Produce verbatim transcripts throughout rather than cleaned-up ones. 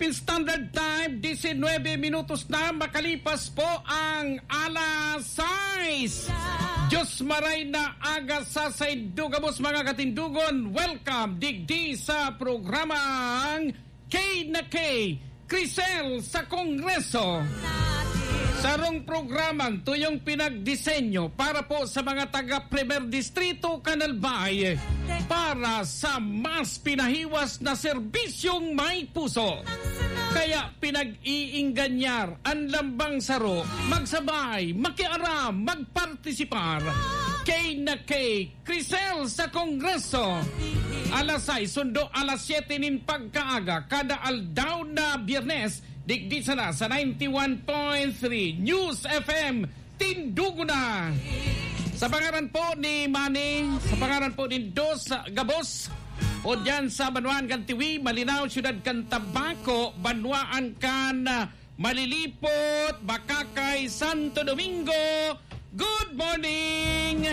Philippine Standard Time, nineteen minutos na makalipas po ang alas sais. Diyos maray na aga sa saydugamos mga katindugon. Welcome digdi sa programang K na K, Crisel sa Kongreso. Sarong programang tuyong pinagdisenyo para po sa mga taga-Primer Distrito, Canalbay para sa mas pinahiwas na serbisyong may puso. Kaya pinag-iingganyar ang lambang saro, magsabay, makiaram, magpartisipar. K na K, Crisel sa Kongreso. Alas sais, sundo alas siyete nin pagkaaga, kada aldaw na Biyernes, digdi sana sa ninety-one point three News F M Tindugo na. Sa pangalan po ni Manny, sa pangalan po ni Dos Gabos, o dyan sa Banwaan kan Tiwi, Malinaw, Siyudad kan Tabaco, Banwaan kan Malilipot, Bakakay, Santo Domingo. Good morning!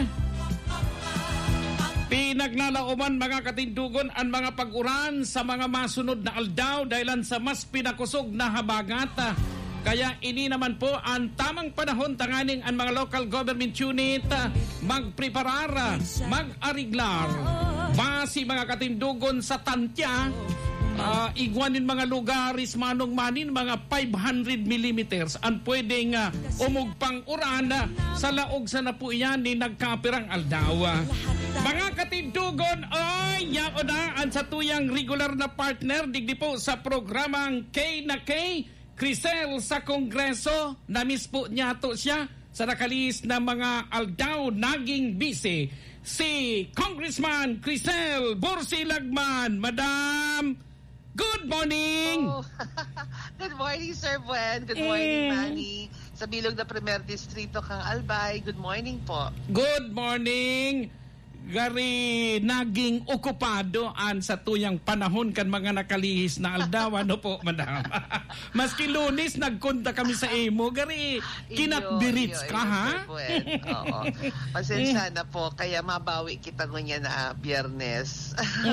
Pinaglalauman mga katindugon ang mga pag-uran sa mga masunod na aldaw dahilan sa mas pinakusog na habagat. Kaya ini naman po ang tamang panahon tanganing ang mga local government unit magpreparar, mag-ariglar. Basi mga katindugon sa tantya, uh, igwanin mga lugaris manong manin mga five hundred millimeters ang pwedeng uh, umugpang uran uh, sa laog sa na po yan ni nagkapirang aldaw. Mga katindugon, ay yao na ang sa tuyang regular na partner digdi po sa programang K na K, Crisel sa Kongreso. Namiss po niya to siya sa nakalis na mga aldaw naging busy. Si Congressman Crisel Borsilagman. Madam, good morning! Oh. Good morning, Sir Buen. Good morning, mm. Manny. Sa bilog na Primer Distrito, Kang Albay. Good morning po. Good morning. Gari naging okupado an sa tuyang panahon kan mga nakalihis na aldaw. Ano po, madam? Maski Lunes, nagkunta kami sa imo. Gari, kinatbirits ka, ha? Oo. Pasensya na po, kaya mabawi kita ngunya na Biyernes.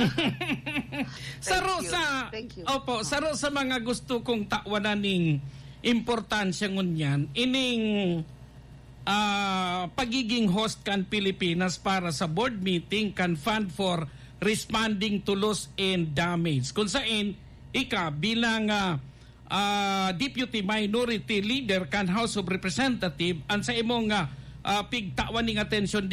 Saro sa, opo, saro sa mga gusto kong tawanan ning importansya ngunyan, ining Uh, pagiging host kan Pilipinas para sa board meeting kan Fund for Responding to Loss and Damage. Kung saan, ika bilang uh, uh, Deputy Minority Leader kan House of Representatives, ang sa imong uh, uh, pigtawan ng atensyon